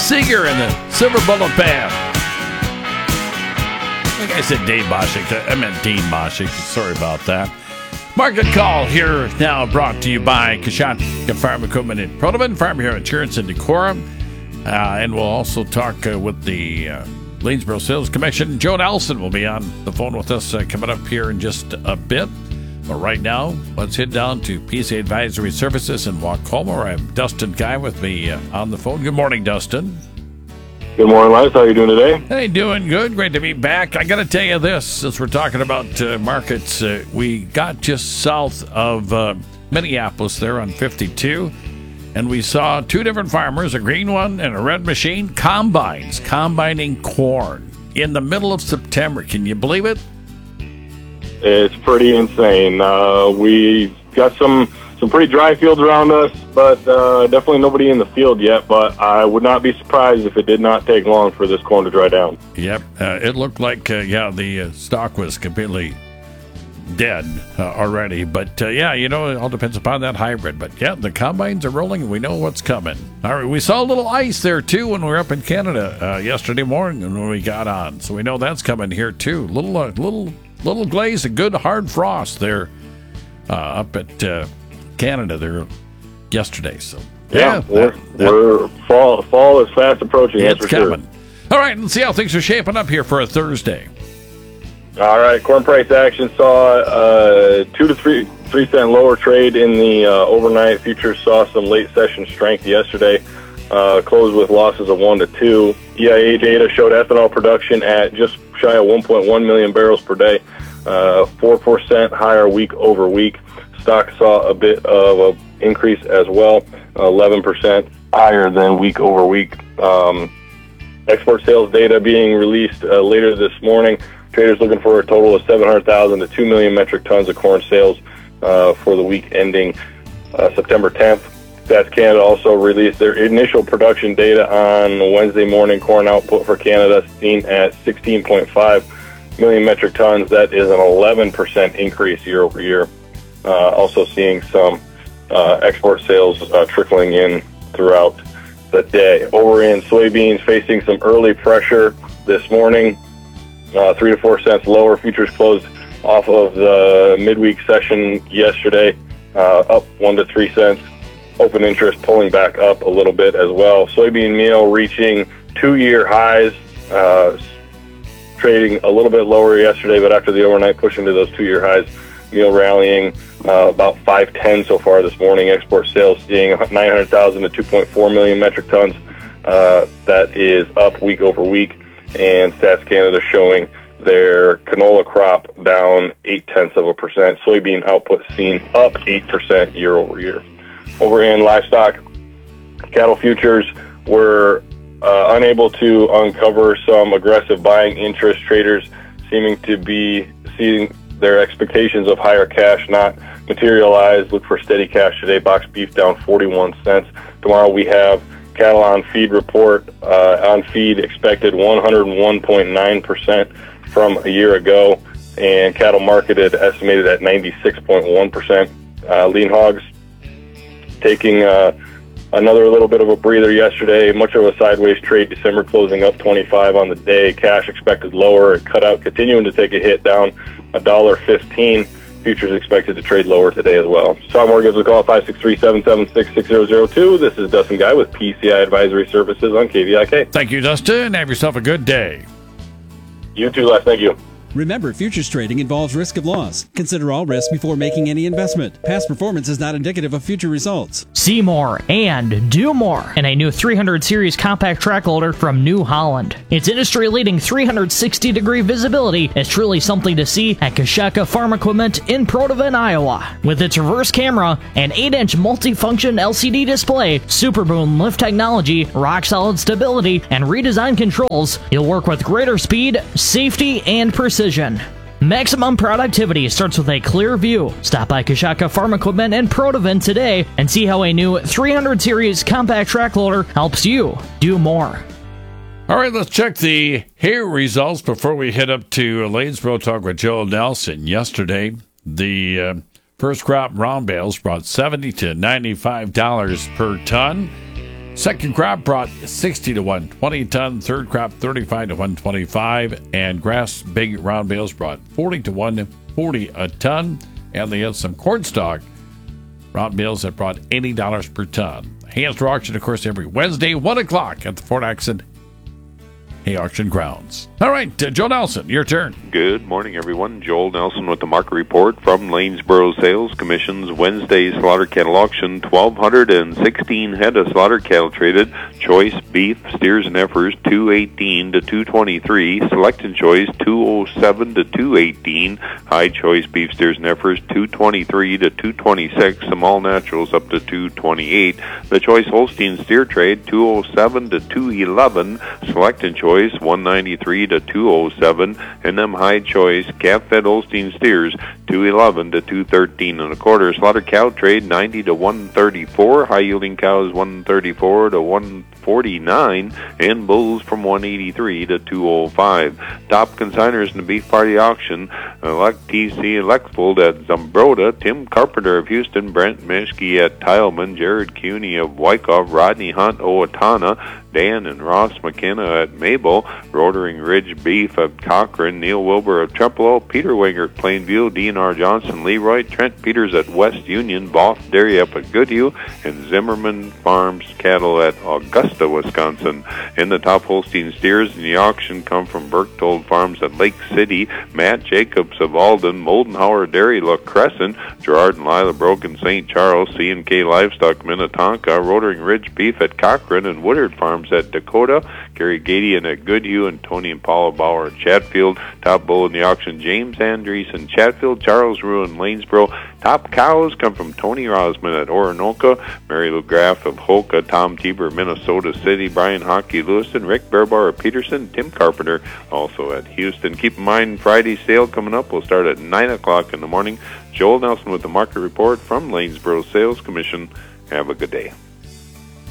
Seeger and the Silver Bullet Band. I think I said Dave Moshik. I meant Dean Moshik. Sorry about that. Market Call here now brought to you by Coshocton Farm Equipment in Protoman, Farm Hero Insurance in Decorah. And we'll also talk with the Lanesboro Sales Commission. Joe Nelson will be on the phone with us coming up here in just a bit. But right now, let's head down to PCA Advisory Services in Wacoma. I have Dustin Guy with me on the phone. Good morning, Dustin. Good morning, Lance. How are you doing today? Hey, doing good. Great to be back. I got to tell you this, since we're talking about markets, we got just south of Minneapolis there on 52, and we saw two different farmers, a green one and a red machine, combining corn in the middle of September. Can you believe it? It's pretty insane. We got some pretty dry fields around us, but definitely nobody in the field yet. But I would not be surprised if it did not take long for this corn to dry down. Yep. It looked like, the stalk was completely dead already. But, it all depends upon that hybrid. But, the combines are rolling, and we know what's coming. All right, we saw a little ice there, too, when we were up in Canada yesterday morning when we got on. So we know that's coming here, too. Little glaze, a good hard frost there up at Canada there yesterday. So we're fall is fast approaching. It's that's for coming. Sure. All right, let's see how things are shaping up here for a Thursday. All right, corn price action saw 2 to 3 cent lower trade in the overnight. Futures saw some late session strength yesterday. Closed with losses of 1 to 2. EIA data showed ethanol production at just shy of 1.1 million barrels per day, 4% higher week over week. Stock saw a bit of an increase as well, 11% higher than week over week. Export sales data being released later this morning. Traders looking for a total of 700,000 to 2 million metric tons of corn sales for the week ending September 10th. Stats Canada also released their initial production data on Wednesday morning. Corn output for Canada seen at 16.5 million metric tons. That is an 11% increase year over year. Also seeing some export sales trickling in throughout the day. Over in soybeans, facing some early pressure this morning, 3 to 4 cents lower. Futures closed off of the midweek session yesterday, up 1 to 3 cents. Open interest pulling back up a little bit as well. Soybean meal reaching 2-year highs, trading a little bit lower yesterday, but after the overnight push into those 2-year highs, meal rallying about 510 so far this morning. Export sales seeing 900,000 to 2.4 million metric tons. That is up week over week. And Stats Canada showing their canola crop down 0.8%. Soybean output seen up 8% year over year. Over in livestock, cattle futures were unable to uncover some aggressive buying interest. Traders seeming to be seeing their expectations of higher cash not materialize. Look for steady cash today. Box beef down 41 cents. Tomorrow we have cattle on feed report. On feed expected 101.9% from a year ago, and cattle marketed estimated at 96.1%. Lean hogs taking another little bit of a breather yesterday. Much of a sideways trade. December closing up 25 on the day. Cash expected lower. Cutout continuing to take a hit down $1.15. Futures expected to trade lower today as well. Tom Moore gives a call 563-776-6002. This is Dustin Guy with PCI Advisory Services on KVIK. Thank you, Dustin. Have yourself a good day. You too, Les. Thank you. Remember, futures trading involves risk of loss. Consider all risks before making any investment. Past performance is not indicative of future results. See more and do more in a new 300 series compact track loader from New Holland. Its industry-leading 360-degree visibility is truly something to see at Coshocton Farm Equipment in Protovan, Iowa. With its reverse camera and 8-inch multifunction LCD display, Super Boom lift technology, rock-solid stability, and redesigned controls, you'll work with greater speed, safety, and precision. Maximum productivity starts with a clear view. Stop by Coshocton Farm Equipment in Protovan today and see how a new 300 series compact track loader helps you do more. All right, let's check the hay results before we head up to Lanesboro. Talk with Joe Nelson. Yesterday, the first crop round bales brought $70 to $95 per ton. Second crop brought 60 to 120 a ton. Third crop 35 to 125. And grass big round bales brought 40 to 140 a ton. And they had some corn stalk round bales that brought $80 per ton. Hands for auction, of course, every Wednesday, 1 o'clock at the Fort Jackson Hay Auction Grounds. All right, Joe Nelson, your turn. Good morning, everyone. Joel Nelson with the market report from Lanesboro Sales Commission's Wednesday slaughter cattle auction. 1,216 head of slaughter cattle traded. Choice beef, steers and heifers, 218 to 223. Select and choice, 207 to 218. High choice beef, steers and heifers, 223 to 226. Some all naturals up to 228. The choice Holstein steer trade, 207 to 211. Select and choice, 193 to 207, and them high choice calf-fed Holstein steers 211 to 213 and a quarter. Slaughter cow trade 90 to 134. High yielding cows 134 to 149, and bulls from 183 to 205. Top consigners in the beef party auction: Elect TC Electfold at Zumbrota, Tim Carpenter of Houston, Brent Mischke at Tileman, Jared Cuney of Wyckoff, Rodney Hunt Owatonna, Dan and Ross McKenna at Mabel, Rotering Ridge Beef at Cochrane, Neil Wilbur of Trempealeau, Peter Wenger at Plainview, DNR Johnson Leroy, Trent Peters at West Union, Boff Dairy up at Goodhue, and Zimmerman Farms Cattle at Augusta, Wisconsin. And the top Holstein steers in the auction come from Berchtold Farms at Lake City, Matt Jacobs of Alden, Moldenhauer Dairy La Crescent, Gerard and Lila Broken St. Charles, C&K Livestock Minnetonka, Rotering Ridge Beef at Cochrane, and Woodard Farms at Dakota, Gary Gadian at Goodhue, and Tony and Paula Bauer at Chatfield. Top bull in the auction, James Andreessen, Chatfield, Charles Rue in Lanesboro. Top cows come from Tony Rosman at Orinoco, Mary Lou Graff of Hoka, Tom Tieber, Minnesota City, Brian Hockey, Lewiston, Rick Bearbar of Peterson, Tim Carpenter also at Houston. Keep in mind, Friday's sale coming up will start at 9 o'clock in the morning. Joel Nelson with the market report from Lanesboro Sales Commission. Have a good day.